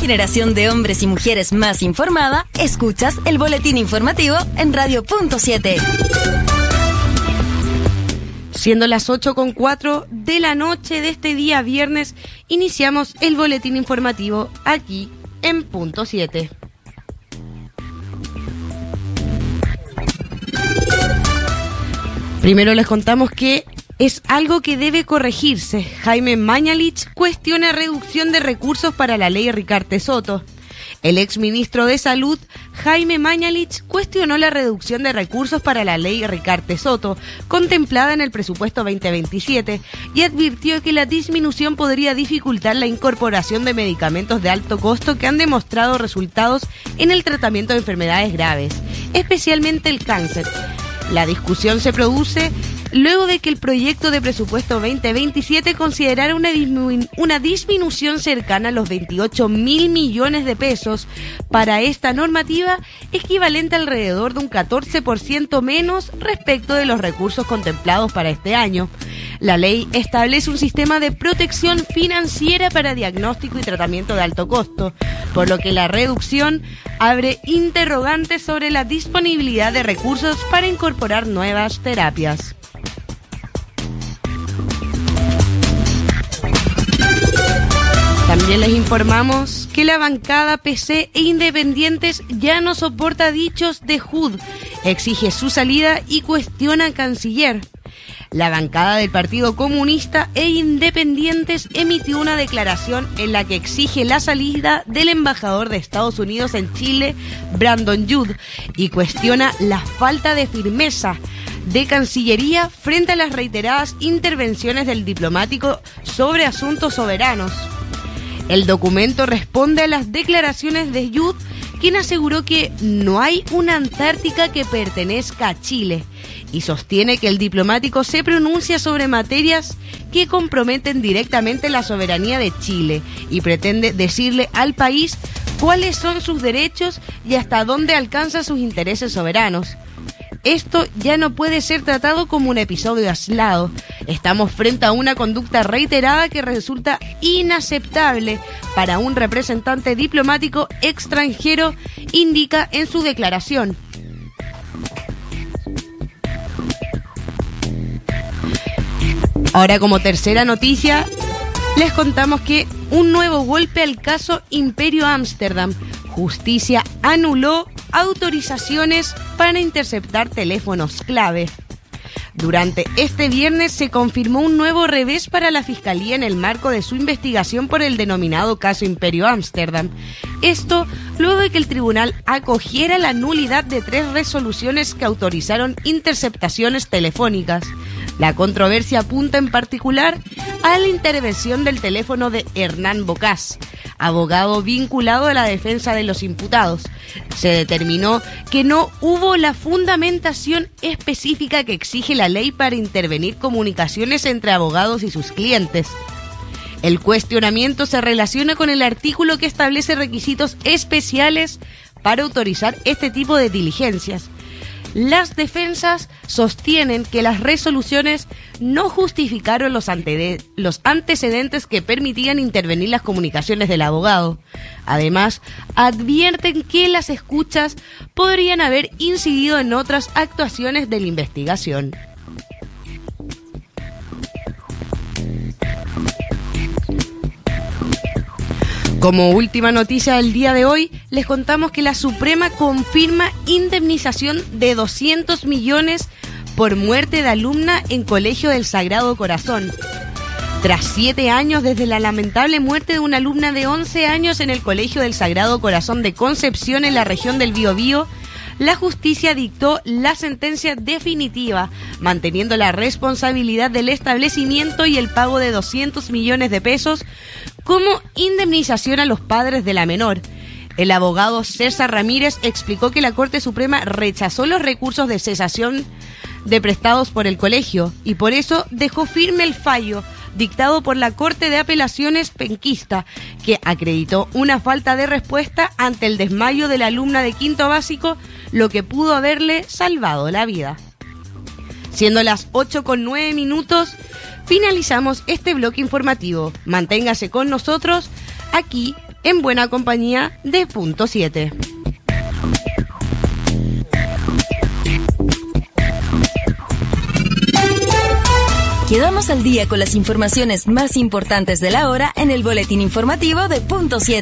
generación de hombres y mujeres más informada, escuchas el boletín informativo en Radio Punto 7. Siendo las 8:04 de la noche de este día viernes, iniciamos el boletín informativo aquí en Punto 7. Primero les contamos que es algo que debe corregirse. Jaime Mañalich cuestiona reducción de recursos para la ley Ricarte Soto. El exministro de Salud, Jaime Mañalich, cuestionó la reducción de recursos para la ley Ricarte Soto, contemplada en el presupuesto 2027, y advirtió que la disminución podría dificultar la incorporación de medicamentos de alto costo que han demostrado resultados en el tratamiento de enfermedades graves, especialmente el cáncer. La discusión se produce luego de que el proyecto de presupuesto 2027 considerara una disminución cercana a los 28.000 millones de pesos para esta normativa, equivalente a alrededor de un 14% menos respecto de los recursos contemplados para este año. La ley establece un sistema de protección financiera para diagnóstico y tratamiento de alto costo, por lo que la reducción abre interrogantes sobre la disponibilidad de recursos para incorporar nuevas terapias. También les informamos que la bancada PC e Independientes ya no soporta dichos de HUD, exige su salida y cuestiona al canciller. La bancada del Partido Comunista e Independientes emitió una declaración en la que exige la salida del embajador de Estados Unidos en Chile, Brandon Judd, y cuestiona la falta de firmeza de Cancillería frente a las reiteradas intervenciones del diplomático sobre asuntos soberanos. El documento responde a las declaraciones de Judd, quien aseguró que no hay una Antártica que pertenezca a Chile y sostiene que el diplomático se pronuncia sobre materias que comprometen directamente la soberanía de Chile y pretende decirle al país cuáles son sus derechos y hasta dónde alcanza sus intereses soberanos. Esto ya no puede ser tratado como un episodio aislado. Estamos frente a una conducta reiterada que resulta inaceptable para un representante diplomático extranjero, indica en su declaración. Ahora, como tercera noticia, les contamos que un nuevo golpe al caso Imperio Ámsterdam. Justicia anuló autorizaciones para interceptar teléfonos clave. Durante este viernes se confirmó un nuevo revés para la Fiscalía en el marco de su investigación por el denominado caso Imperio Ámsterdam. Esto luego de que el tribunal acogiera la nulidad de 3 resoluciones que autorizaron interceptaciones telefónicas. La controversia apunta en particular a la intervención del teléfono de Hernán Bocás, abogado vinculado a la defensa de los imputados. Se determinó que no hubo la fundamentación específica que exige la ley para intervenir comunicaciones entre abogados y sus clientes. El cuestionamiento se relaciona con el artículo que establece requisitos especiales para autorizar este tipo de diligencias. Las defensas sostienen que las resoluciones no justificaron los antecedentes que permitían intervenir las comunicaciones del abogado. Además, advierten que las escuchas podrían haber incidido en otras actuaciones de la investigación. Como última noticia del día de hoy, les contamos que la Suprema confirma indemnización de 200 millones por muerte de alumna en Colegio del Sagrado Corazón. Tras 7 años desde la lamentable muerte de una alumna de 11 años en el Colegio del Sagrado Corazón de Concepción en la región del Biobío, la justicia dictó la sentencia definitiva, manteniendo la responsabilidad del establecimiento y el pago de 200 millones de pesos como indemnización a los padres de la menor. El abogado César Ramírez explicó que la Corte Suprema rechazó los recursos de cesación de prestados por el colegio y por eso dejó firme el fallo dictado por la Corte de Apelaciones penquista, que acreditó una falta de respuesta ante el desmayo de la alumna de quinto básico, lo que pudo haberle salvado la vida. Siendo las 8:09, finalizamos este bloque informativo. Manténgase con nosotros aquí en buena compañía de Punto 7. Quedamos al día con las informaciones más importantes de la hora en el boletín informativo de Punto 7.